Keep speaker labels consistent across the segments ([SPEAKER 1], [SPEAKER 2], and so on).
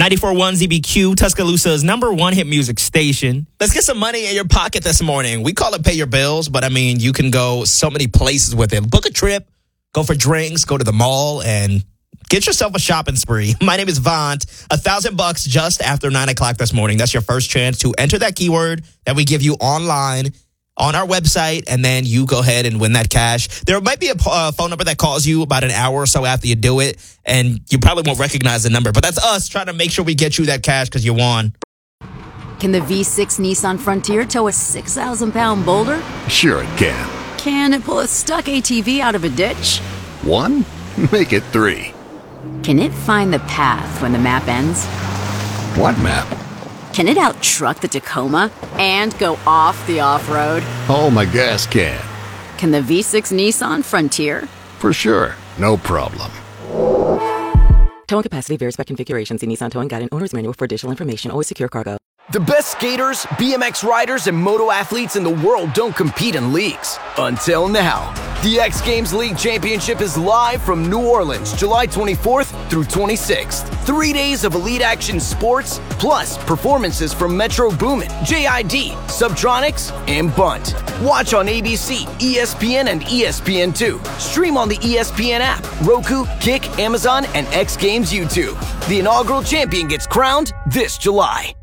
[SPEAKER 1] 94.1 ZBQ, Tuscaloosa's #1 hit music station. Let's get some money in your pocket this morning. We call it pay your bills, but I mean, you can go so many places with it. Book a trip, go for drinks, go to the mall, and get yourself a shopping spree. My name is Vaunt. $1,000 just after 9 o'clock this morning. That's your first chance to enter that keyword that we give you online on our website, and then you go ahead and win that cash. There might be a phone number that calls you about an hour or so after you do it, and you probably won't recognize the number. But that's us trying to make sure we get you that cash because you won.
[SPEAKER 2] Can the V6 Nissan Frontier tow a 6,000-pound boulder?
[SPEAKER 3] Sure it can.
[SPEAKER 2] Can it pull a stuck ATV out of a ditch?
[SPEAKER 3] 1? Make it 3.
[SPEAKER 2] Can it find the path when the map ends?
[SPEAKER 3] What map?
[SPEAKER 2] Can it out-truck the Tacoma and go off the off-road?
[SPEAKER 3] Oh, my gas can.
[SPEAKER 2] Can the V6 Nissan Frontier?
[SPEAKER 3] For sure. No problem.
[SPEAKER 4] Towing capacity varies by configuration. See Nissan Towing Guide and Owner's Manual for additional information. Always secure cargo.
[SPEAKER 5] The best skaters, BMX riders, and moto athletes in the world don't compete in leagues. Until now. The X Games League Championship is live from New Orleans, July 24th through 26th. 3 days of elite action sports, plus performances from Metro Boomin, JID, Subtronics, and Bunt. Watch on ABC, ESPN, and ESPN2. Stream on the ESPN app, Roku, Kick, Amazon, and X Games YouTube. The inaugural champion gets crowned this July.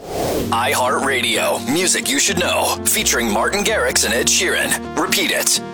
[SPEAKER 6] iHeartRadio, music you should know, featuring Martin Garrix and Ed Sheeran. Repeat it.